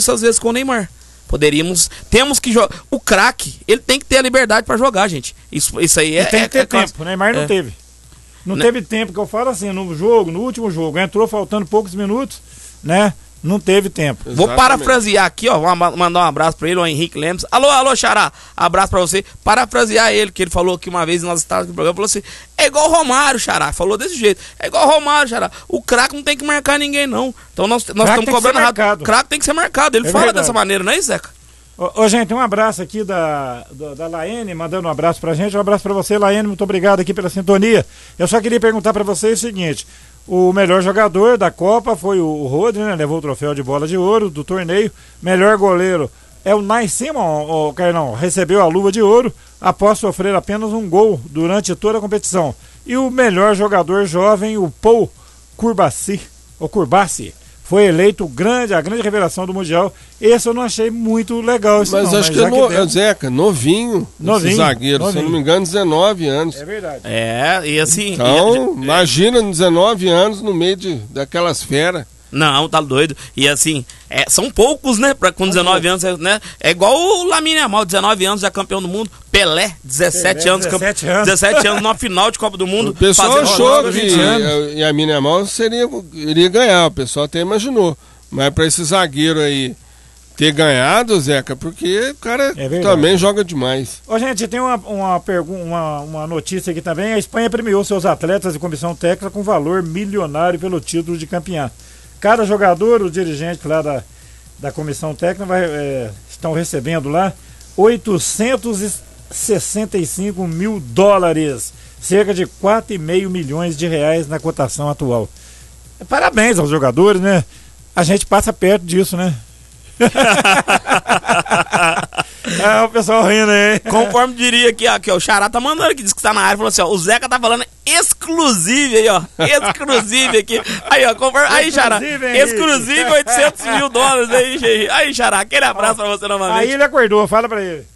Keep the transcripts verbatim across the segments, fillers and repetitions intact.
às vezes com o Neymar. Poderíamos, temos que jogar. O craque, ele tem que ter a liberdade pra jogar, gente. Isso, isso aí é. E tem que ter é, tempo, é, o Neymar não é. teve. Não né? teve tempo, que eu falo assim, no jogo, no último jogo, entrou faltando poucos minutos, né? Não teve tempo. Vou Exatamente. parafrasear aqui, ó. Vou mandar um abraço pra ele, o Henrique Lemos. Alô, alô, Xará. Abraço pra você. Parafrasear ele, que ele falou aqui uma vez, nós estávamos no programa, falou assim: é igual o Romário, Xará. Falou desse jeito. É igual o Romário, Xará. O craque não tem que marcar ninguém, não. Então nós nós estamos cobrando errado. O craque tem que ser marcado. Ele é fala verdade. Dessa maneira, não é, Zeca? Ô, ô, gente, um abraço aqui da, da, da Laene, mandando um abraço pra gente. Um abraço pra você, Laene. Muito obrigado aqui pela sintonia. Eu só queria perguntar pra vocês o seguinte. O melhor jogador da Copa foi o Rodri, né? Levou o troféu de bola de ouro do torneio. Melhor goleiro é o Nai Simon, o Carlão, recebeu a luva de ouro após sofrer apenas um gol durante toda a competição. E o melhor jogador jovem, o Paul Curbassi, o Curbassi, foi eleito grande, a grande revelação do Mundial. Esse eu não achei muito legal. Esse mas não, acho mas que é no, deu... Zeca, novinho, novinho zagueiro, novinho. se eu não me engano, dezenove anos. É verdade. É, e assim... Então, e, imagina dezenove anos no meio de, daquelas feras. Não, tá doido. E assim, é, são poucos, né? Pra, com dezenove anos, né? É igual o Lamine Yamal, dezenove anos, já campeão do mundo. Pelé, dezessete Pelé, anos, dezessete campe... anos. dezessete anos na final de Copa do Mundo. O pessoal achou que anos. Lamine Yamal seria, iria ganhar, o pessoal até imaginou. Mas pra esse zagueiro aí ter ganhado, Zeca, porque o cara é também joga demais. Ô, gente, tem uma, uma, uma, uma notícia aqui também. A Espanha premiou seus atletas e comissão técnica com valor milionário pelo título de campeão. Cada jogador, o dirigente lá da, da comissão técnica, vai, é, estão recebendo lá oitocentos e sessenta e cinco mil dólares, cerca de quatro e meio milhões de reais na cotação atual. Parabéns aos jogadores, né? A gente passa perto disso, né? Ah, o pessoal rindo aí. Conforme diria aqui, ó, aqui, ó, o Xará tá mandando aqui, diz que tá na área, falou assim, ó, o Zeca tá falando exclusive aí, ó, exclusive aqui. Aí, ó, conforme, aí, Xará, exclusive oitocentos mil dólares aí, aí, Xará, aquele abraço pra você novamente. Aí ele acordou, fala pra ele.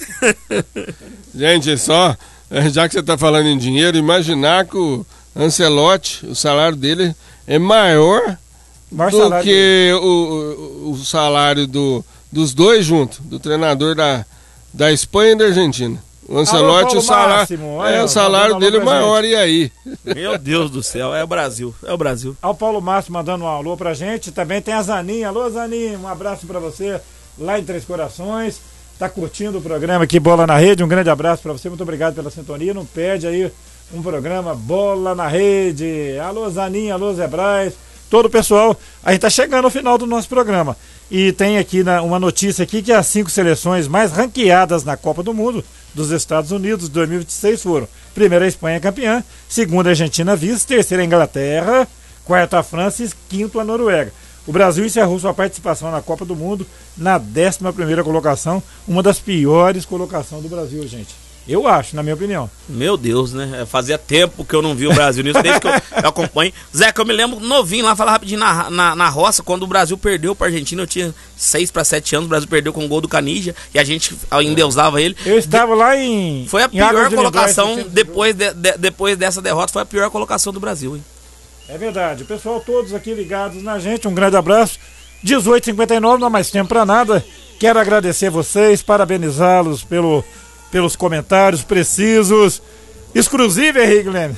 Gente, só, já que você tá falando em dinheiro, imaginar que o Ancelotti, o salário dele é maior do que o, o salário do, dos dois juntos, do treinador da, da Espanha e da Argentina. O Ancelotti, o salário, Máximo, é, o salário dele é maior, e aí? Meu Deus do céu, é o Brasil, é o Brasil. Ao Paulo Máximo mandando um alô pra gente, também tem a Zaninha. Alô, Zaninha, um abraço pra você lá em Três Corações. Tá curtindo o programa aqui, Bola na Rede, um grande abraço pra você, muito obrigado pela sintonia. Não perde aí um programa Bola na Rede. Alô, Zaninha, alô, Zé Braz. Todo o pessoal, a gente está chegando ao final do nosso programa. E tem aqui na, uma notícia aqui que as cinco seleções mais ranqueadas na Copa do Mundo dos Estados Unidos de dois mil e vinte e seis foram: primeira a Espanha campeã, segunda a Argentina vice, terceira a Inglaterra, quarta a França e quinto a Noruega. O Brasil encerrou sua participação na Copa do Mundo na décima primeira colocação, uma das piores colocações do Brasil, gente. Eu acho, na minha opinião. Meu Deus, né? Fazia tempo que eu não vi o Brasil nisso, desde que eu, eu acompanho. Zeca, eu me lembro novinho lá, falar rapidinho na, na, na roça, quando o Brasil perdeu pra Argentina, eu tinha seis para sete anos, o Brasil perdeu com o gol do Canija, e a gente endeusava ele. Eu estava de... lá em... Foi a pior colocação, de depois, de, de, depois dessa derrota, foi a pior colocação do Brasil, hein? É verdade. Pessoal, todos aqui ligados na gente, um grande abraço. dezoito e cinquenta e nove, não há mais tempo pra nada. Quero agradecer vocês, parabenizá-los pelo... pelos comentários precisos. Exclusivo, Henrique Leme.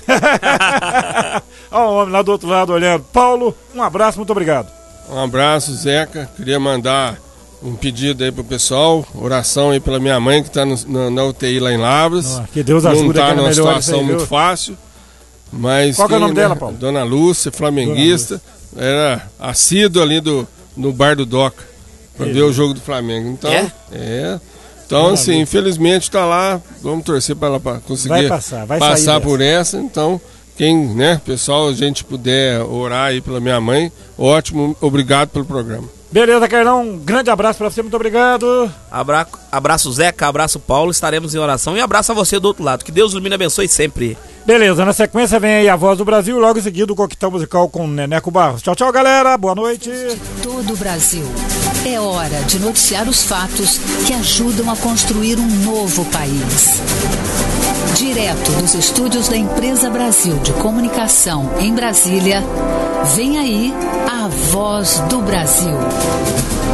Olha o homem lá do outro lado olhando. Paulo, um abraço, muito obrigado. Um abraço, Zeca. Queria mandar um pedido aí pro pessoal. Oração aí pela minha mãe que tá no, na, na U T I lá em Lavras. Que Deus ajude. Não tá numa situação aí, muito fácil. Mas qual que é o nome né, dela, Paulo? Dona Lúcia, flamenguista. Dona Lúcia. Era assíduo ali do, no bar do Doca pra ver o jogo do Flamengo. Então, é. é Então, assim, infelizmente tá lá, vamos torcer para ela pra conseguir vai passar, vai passar por essa. Então, quem, né, pessoal, a gente puder orar aí pela minha mãe, ótimo, obrigado pelo programa. Beleza, Carlão, um grande abraço pra você, muito obrigado. Abra... Abraço, Zeca, abraço, Paulo, estaremos em oração, e abraço a você do outro lado, que Deus ilumine e abençoe sempre. Beleza, na sequência vem aí a Voz do Brasil, logo em seguida o coquetel musical com Neneco Barros. Tchau, tchau, galera, boa noite. Todo o Brasil. É hora de noticiar os fatos que ajudam a construir um novo país. Direto dos estúdios da Empresa Brasil de Comunicação em Brasília, vem aí a Voz do Brasil.